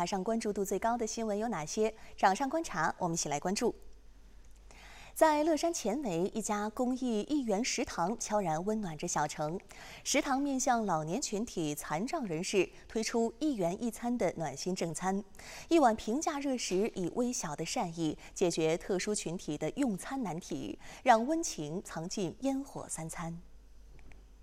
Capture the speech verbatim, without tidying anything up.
塔上关注度最高的新闻有哪些？掌上观察，我们一起来关注。 在乐山前围，一家公益一元食堂悄然温暖着小城。食堂面向老年群体、残障人士，推出一元一餐的暖心正餐。一碗平价热食，以微小的善意解决特殊群体的用餐难题，让温情藏进烟火三餐。